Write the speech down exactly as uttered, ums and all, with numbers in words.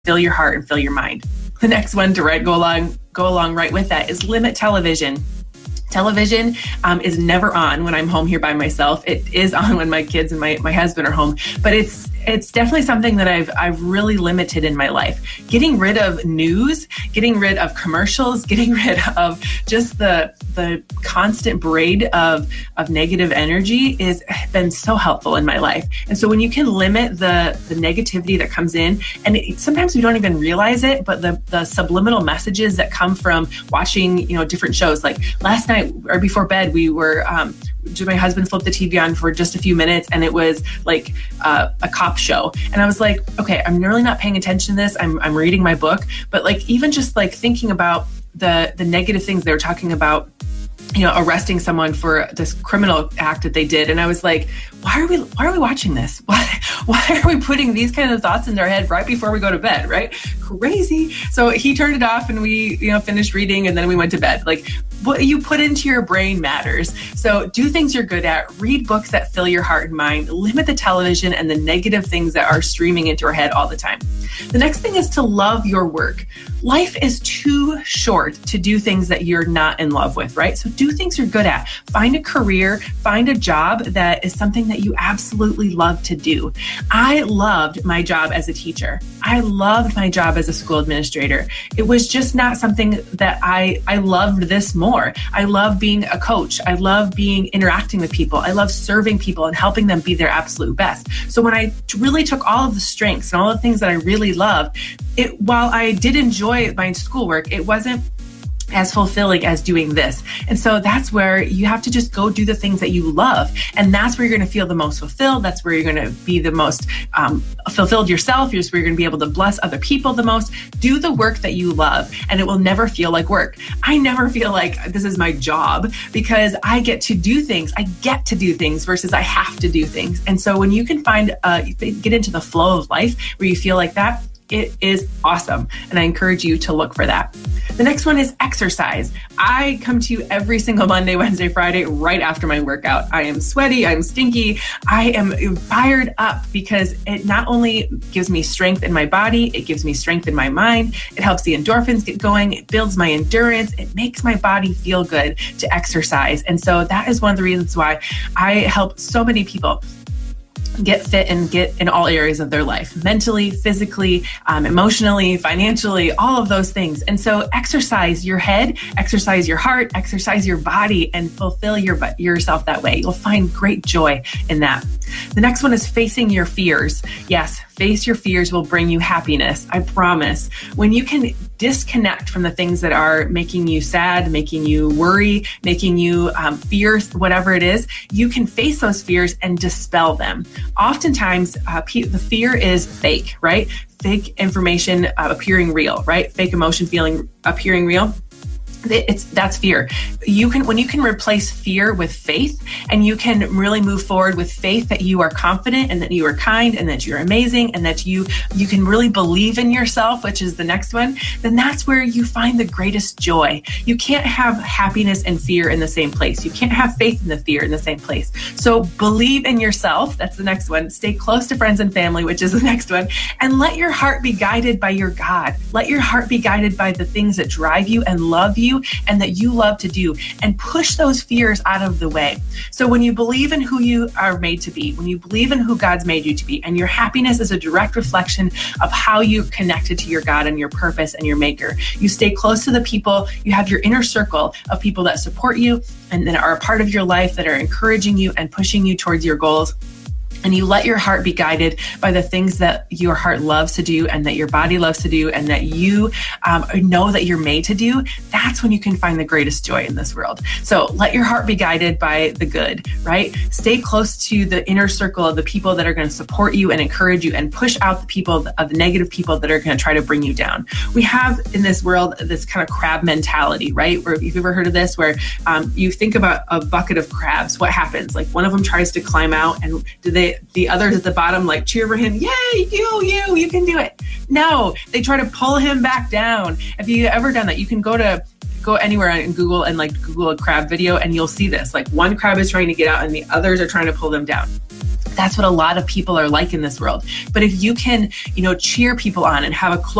fill your heart and fill your mind. The next one to right, go along, go along right with that is limit television. Television um, is never on when I'm home here by myself. It is on when my kids and my, my husband are home, but it's it's definitely something that I've I've really limited in my life. Getting rid of news, getting rid of commercials, getting rid of just the the constant braid of of negative energy is been so helpful in my life. And so when you can limit the the negativity that comes in, and it, sometimes we don't even realize it, but the the subliminal messages that come from watching, you know, different shows. Like last night or before bed, we were um, my husband flipped the T V on for just a few minutes, and it was like uh, a cop show. And I was like, okay, I'm really not paying attention to this. I'm I'm reading my book, but like even just like thinking about the the negative things they were talking about, you know, arresting someone for this criminal act that they did. And I was like, why are we, why are we watching this? Why, why are we putting these kind of thoughts into our head right before we go to bed, right? Crazy. So he turned it off and we, you know, finished reading and then we went to bed. Like what you put into your brain matters. So do things you're good at, read books that fill your heart and mind, limit the television and the negative things that are streaming into our head all the time. The next thing is to love your work. Life is too short to do things that you're not in love with, right? So do things you're good at. Find a career, find a job that is something that you absolutely love to do. I loved my job as a teacher. I loved my job as a school administrator. It was just not something that I, I loved this more. I love being a coach. I love being interacting with people. I love serving people and helping them be their absolute best. So when I really took all of the strengths and all the things that I really loved, it, while I did enjoy my schoolwork, it wasn't as fulfilling as doing this. And so that's where you have to just go do the things that you love. And that's where you're going to feel the most fulfilled. That's where you're going to be the most um, fulfilled yourself. You're just where you're going to be able to bless other people the most. Do the work that you love and it will never feel like work. I never feel like this is my job because I get to do things. I get to do things versus I have to do things. And so when you can find, uh, get into the flow of life where you feel like that, it is awesome. And I encourage you to look for that. The next one is exercise. I come to you every single Monday, Wednesday, Friday, right after my workout. I am sweaty, I'm stinky, I am fired up because it not only gives me strength in my body, it gives me strength in my mind, it helps the endorphins get going, it builds my endurance, it makes my body feel good to exercise. And so that is one of the reasons why I help so many people get fit and get in all areas of their life, mentally, physically, um, emotionally, financially, all of those things. And so exercise your head, exercise your heart, exercise your body, and fulfill your yourself that way. You'll find great joy in that. The next one is facing your fears. Yes, face your fears will bring you happiness. I promise. When you can disconnect from the things that are making you sad, making you worry, making you um, fear, whatever it is, you can face those fears and dispel them. Oftentimes, uh, pe- the fear is fake, right? Fake information uh, appearing real, right? Fake emotion feeling appearing real. It's that's fear. You can when you can replace fear with faith, and you can really move forward with faith that you are confident and that you are kind and that you're amazing and that you you can really believe in yourself, which is the next one. Then that's where you find the greatest joy. You can't have happiness and fear in the same place. You can't have faith and the fear in the same place. So believe in yourself. That's the next one. Stay close to friends and family, which is the next one, and let your heart be guided by your God. Let your heart be guided by the things that drive you and love you and that you love to do, and push those fears out of the way. So when you believe in who you are made to be, when you believe in who God's made you to be, and your happiness is a direct reflection of how you're connected to your God and your purpose and your maker, you stay close to the people, you have your inner circle of people that support you and that are a part of your life, that are encouraging you and pushing you towards your goals. And you let your heart be guided by the things that your heart loves to do and that your body loves to do and that you um, know that you're made to do. That's when you can find the greatest joy in this world. So let your heart be guided by the good, right? Stay close to the inner circle of the people that are going to support you and encourage you, and push out the people, of the negative people that are going to try to bring you down. We have in this world this kind of crab mentality, right? Where, if you've ever heard of this, where um, you think about a bucket of crabs, what happens? Like one of them tries to climb out, and do they the others at the bottom like cheer for him? Yay, you, you, you can do it. No, they try to pull him back down. Have you ever done that? You can go to go anywhere in Google and like Google a crab video, and you'll see this. Like one crab is trying to get out and the others are trying to pull them down. That's what a lot of people are like in this world. But if you can, you know, cheer people on and have a close